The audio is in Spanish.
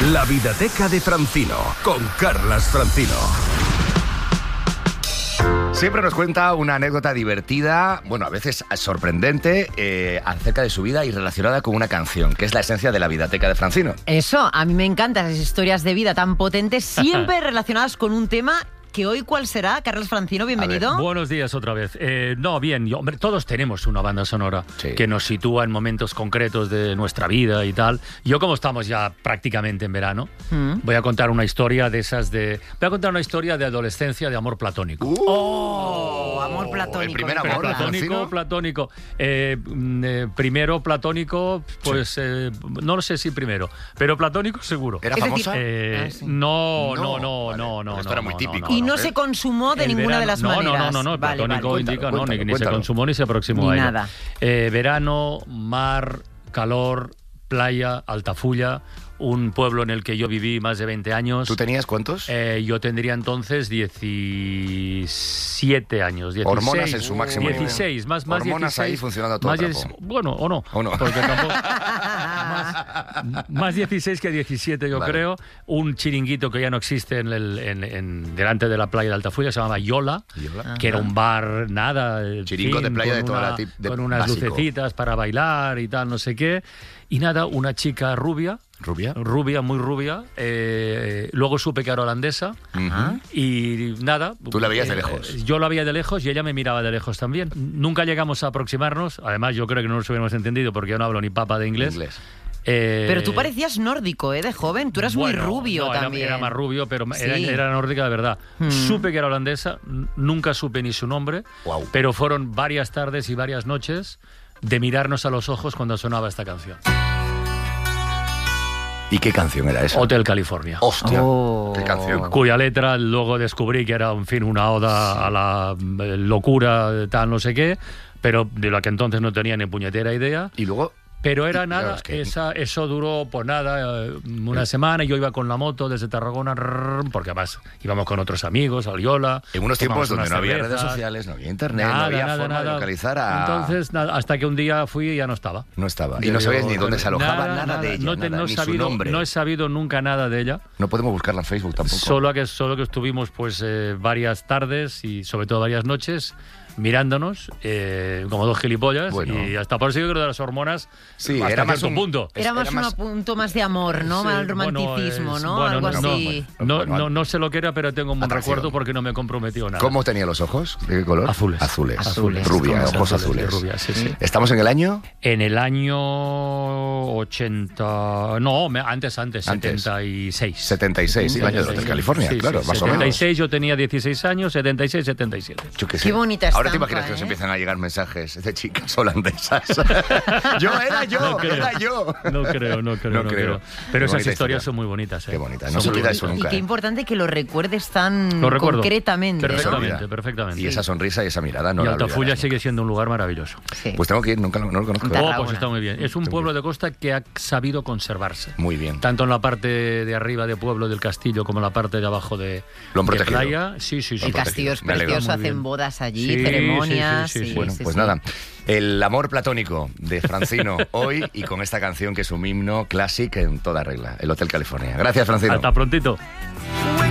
La Vidateca de Francino, con Carlas Francino. Siempre nos cuenta una anécdota divertida, bueno, a veces sorprendente, acerca de su vida y relacionada con una canción, que es la esencia de la Vidateca de Francino. Eso, a mí me encantan esas historias de vida tan potentes, siempre relacionadas con un tema. ¿Que hoy cuál será? Carlos Francino, bienvenido. Buenos días otra vez. Hombre, todos tenemos una banda sonora que nos sitúa en momentos concretos de nuestra vida y tal. Yo, como estamos ya prácticamente en verano, voy a contar una historia de esas de... Voy a contar una historia de adolescencia, de amor platónico. Amor platónico. El primer amor platónico. Primero platónico, pues no lo sé si primero, pero platónico seguro. ¿Era famosa? No. Esto era muy típico. Y no se consumó de ninguna de las maneras. No, platónico indica cuéntalo, ni se consumó ni se aproximó ni a nada. Verano, mar, calor, playa, Altafulla, un pueblo en el que yo viví más de 20 años. ¿Tú tenías cuántos? Yo tendría entonces 17 años. 16, hormonas en su máximo 16, más hormonas 16, ahí funcionando a todo trapo. Bueno, o no. Porque tampoco... más 16 que 17, yo creo. Un chiringuito que ya no existe delante de la playa de Altafulla, se llamaba Yola, que era un bar, chiringo de playa de toda la con unas lucecitas para bailar y tal, no sé qué. Y nada, una chica rubia, muy rubia. Luego supe que era holandesa. Y nada. ¿Tú la veías de lejos? Yo la veía de lejos y ella me miraba de lejos también. Nunca llegamos a aproximarnos. Además, yo creo que no nos hubiéramos entendido porque yo no hablo ni papa de inglés. Pero tú parecías nórdico, de joven. Tú eras muy rubio también. Era más rubio, pero era nórdica de verdad. Supe que era holandesa, nunca supe ni su nombre, pero fueron varias tardes y varias noches de mirarnos a los ojos cuando sonaba esta canción. ¿Y qué canción era esa? Hotel California. ¡Hostia! ¡Qué canción! Cuya letra luego descubrí que era, en fin, una oda a la locura, tal, no sé qué, pero de la que entonces no tenía ni puñetera idea. Y luego... Pero era nada, eso duró por nada, una semana. Yo iba con la moto desde Tarragona, porque además íbamos con otros amigos, a Oliola. En unos tiempos donde no había redes sociales, no había internet, no había forma de localizar a... Entonces, hasta que un día fui y ya no estaba. No estaba. Y no sabías ni dónde se alojaba, nada de ella, ni su nombre. No he sabido nunca nada de ella. No podemos buscarla en Facebook tampoco. Solo que estuvimos pues varias tardes y sobre todo varias noches mirándonos como dos gilipollas, y hasta por eso yo creo de las hormonas era más un punto. Era más un punto más de amor, ¿no? Más romanticismo, ¿no? Algo así. No sé lo que era, pero tengo un buen recuerdo porque no me comprometió nada. ¿Cómo tenía los ojos? ¿De qué color? Azules. Rubia, ojos azules. Rubia, sí. ¿Estamos en el año? En el año 80... No, antes 76. 76, el año de Hotel California, claro, más o menos. 76, yo tenía 16 años, 76, 77. Qué bonita estampa. Ahora te imaginas que nos empiezan a llegar mensajes de chicas holandesas. Era yo. No creo. Pero esas historias son muy bonitas. Qué bonita, no se olvida eso nunca. Y qué importante que lo recuerdes tan concretamente. Perfectamente. Y esa sonrisa y esa mirada no la olvidarás. Altafulla sigue siendo un lugar maravilloso. Sí. Pues tengo que ir, no lo conozco. Pues está muy bien. Es un pueblo de costa que ha sabido conservarse. Muy bien. Tanto en la parte de arriba de pueblo del castillo como en la parte de abajo de playa. Sí. El castillo es precioso, hacen bodas allí, ceremonias. Bueno, pues nada, el amor platónico de Francino hoy y con esta canción que es un himno clásico en toda regla, el Hotel California. Gracias, Francino. Hasta prontito.